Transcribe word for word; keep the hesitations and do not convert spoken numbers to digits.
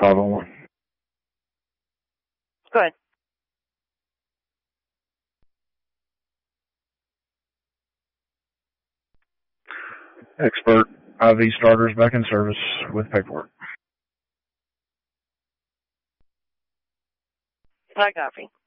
five oh one. Go ahead. Expert I V starters back in service with paperwork. I copy.